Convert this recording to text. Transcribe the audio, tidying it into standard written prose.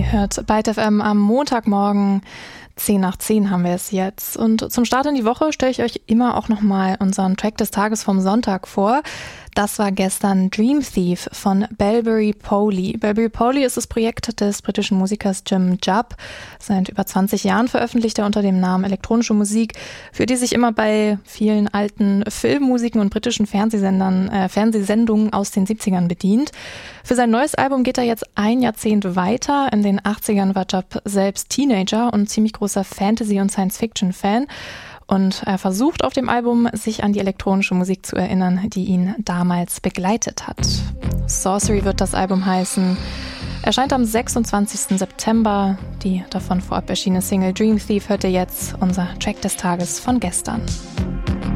Hört Byte FM am Montagmorgen, 10 nach 10 haben wir es jetzt. Und zum Start in die Woche stelle ich euch immer auch nochmal unseren Track des Tages vom Sonntag vor. Das war gestern Dream Thief von Bellbury Poley. Bellbury Poley ist das Projekt des britischen Musikers Jim Jubb. Seit über 20 Jahren veröffentlicht er unter dem Namen elektronische Musik, für die sich immer bei vielen alten Filmmusiken und britischen Fernsehsendungen aus den 70ern bedient. Für sein neues Album geht er jetzt ein Jahrzehnt weiter. In den 80ern war Jubb selbst Teenager und ziemlich großer Fantasy- und Science-Fiction-Fan. Und er versucht auf dem Album, sich an die elektronische Musik zu erinnern, die ihn damals begleitet hat. Sorcery wird das Album heißen. Erscheint am 26. September. Die davon vorab erschienene Single Dream Thief hört ihr jetzt, unser Track des Tages von gestern.